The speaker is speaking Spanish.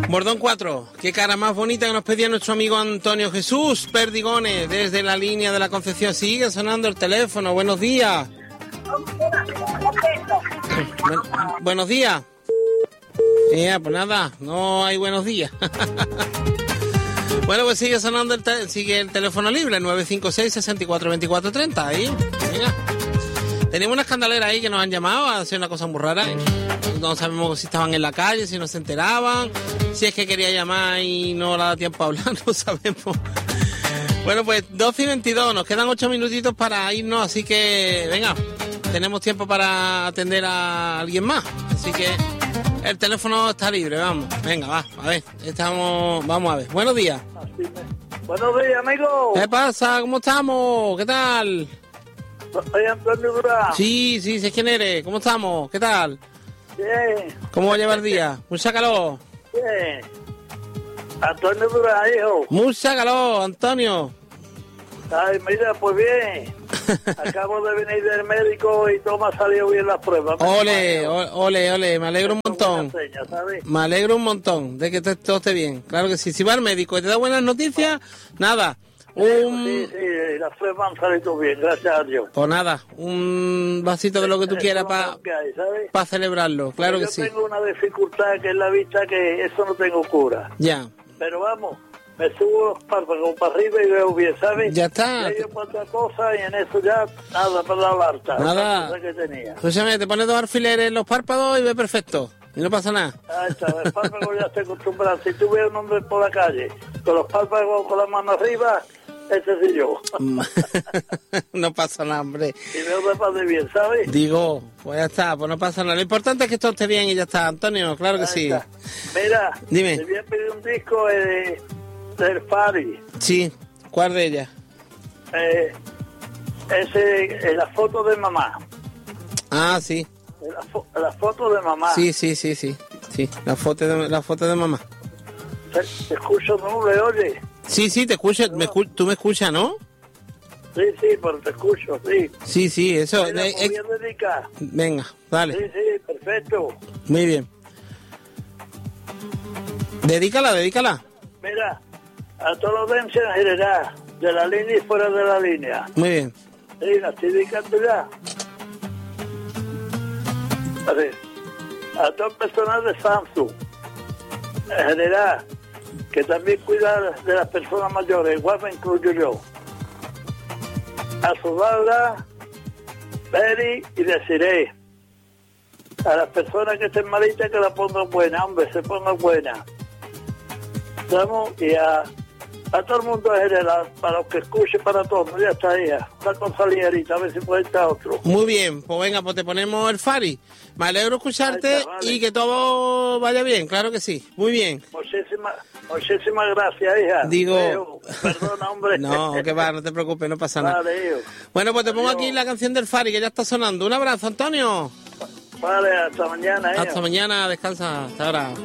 Bordón 4, qué cara más bonita que nos pedía nuestro amigo Antonio Jesús Perdigones desde la línea de la Concepción. Sigue sonando el teléfono. Buenos días. Buenos días. Pues nada, no hay buenos días. Bueno, pues sigue sonando sigue el teléfono libre, 956-642430. Ahí, venga. Tenemos una escandalera ahí que nos han llamado a hacer una cosa muy rara. No sabemos si estaban en la calle, si no se enteraban, si es que quería llamar y no le da tiempo a hablar, no sabemos. Bueno, pues 12:22, nos quedan 8 minutitos para irnos, así que venga, tenemos tiempo para atender a alguien más. Así que el teléfono está libre, vamos. Venga, va, a ver, vamos a ver. Buenos días. Buenos días, amigo. ¿Qué pasa? ¿Cómo estamos? ¿Qué tal? Soy Antonio Durán. Sí, ¿sé quién eres? ¿Cómo estamos? ¿Qué tal? Bien. ¿Cómo va a llevar el día? Mucha calor. Bien. Antonio Durán, hijo. Mucha calor, Antonio. Ay, mira, pues bien. Acabo de venir del médico y todo me ha salido bien las pruebas. Ole, me alegro un montón. Me alegro un montón de que todo esté bien. Claro que sí. Si va al médico y te da buenas noticias, nada. Sí, las pruebas han salido bien, gracias a Dios. Pues nada, un vasito de lo que tú quieras para celebrarlo, claro que sí. Yo tengo una dificultad que es la vista, que eso no tengo cura. Ya. Pero vamos, me subo los párpados para arriba y veo bien, ¿sabes? Ya está. Y yo para otra cosa y en eso ya, nada, para la barta. Nada. Que tenía. Escúchame, te pones 2 alfileres en los párpados y ve perfecto. Y no pasa nada. Ahí está, el párpado ya estoy acostumbrado. Si tú ves a un hombre por la calle, con los párpados con la mano arriba, ese soy yo. No pasa nada, hombre. Y veo de paz de bien, ¿sabes? Digo, pues ya está, pues no pasa nada. Lo importante es que esto esté bien y ya está, Antonio, claro que Ahí sí. está. Mira, dime. te voy a pedir un disco del Fari. Sí, ¿cuál de ellas? La foto de mamá. Ah, sí. La foto de mamá. Sí, la foto de mamá. Te escucho, no me oye. Sí, te escucho, tú me escuchas, ¿no? Sí, pero te escucho, sí. Sí, eso. Mira, voy a dedicar. Venga, dale. Sí, perfecto. Muy bien. Dedícala. Mira, a todos los densos en general, de la línea y fuera de la línea. Muy bien. Sí, la estoy dedicando ya. A todo el personal de Samsung, en general, que también cuida de las personas mayores, igual me incluyo yo. A Sudabra, Peri y Desiree. A las personas que estén malitas, que la pongan buena, hombre, se pongan buena. ¿Estamos? Y a todo el mundo en general, para los que escuchen, para todos, ya está ella. Una cosa ligerita, a ver si puede estar otro. Muy bien, pues venga, pues te ponemos el Fari. Me alegro escucharte está, vale. Y que todo vaya bien, claro que sí. Muy bien. Muchísimas gracias, hija. Digo... Perdona, hombre. No, que va, no te preocupes, no pasa nada. Vale, hijo. Bueno, pues te pongo aquí la canción del Fari, que ya está sonando. Un abrazo, Antonio. Vale, hasta mañana, hijo. Hasta mañana, descansa, hasta ahora.